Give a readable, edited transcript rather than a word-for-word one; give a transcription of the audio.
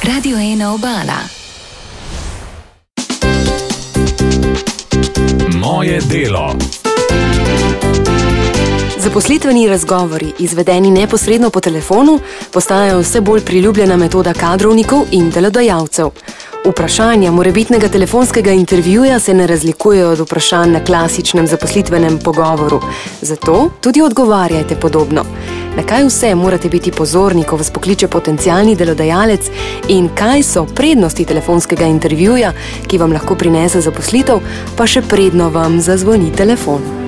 Radio 1 Obala. Moje delo. Zaposlitveni razgovori, izvedeni neposredno po telefonu, postajajo vse bolj priljubljena metoda kadrovnikov in delodajalcev. Vprašanja morebitnega telefonskega intervjuja se ne razlikujejo od vprašanj na klasičnem zaposlitvenem pogovoru. Zato tudi odgovarjajte podobno. Na kaj vse morate biti pozorni, ko vas pokliče potencialni delodajalec in kaj so prednosti telefonskega intervjuja, ki vam lahko prinese zaposlitev, pa še predno vam zazvoni telefon.